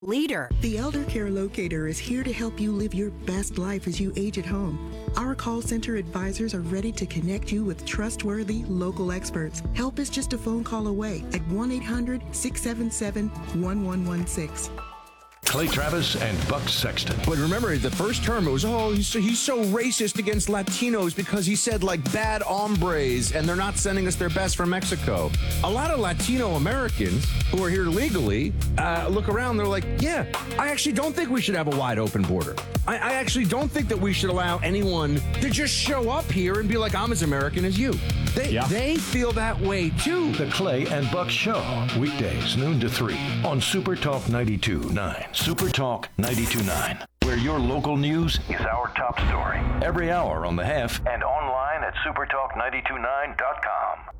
Leader. The Elder Care Locator is here to help you live your best life as you age at home. Our call center advisors are ready to connect you with trustworthy local experts. Help is just a phone call away at 1-800-677-1116. Clay Travis and Buck Sexton. But remember, the first term, it was, he's so racist against Latinos because he said, like, bad hombres, and they're not sending us their best from Mexico. A lot of Latino Americans who are here legally look around, they're like, yeah, I actually don't think we should have a wide open border. I actually don't think that we should allow anyone to just show up here and be like, I'm as American as you. They feel that way, too. The Clay and Buck Show, weekdays, noon to 3 on Super Talk 92.9. Super Talk 92.9, where your local news is our top story. Every hour on the Half and online at supertalk929.com.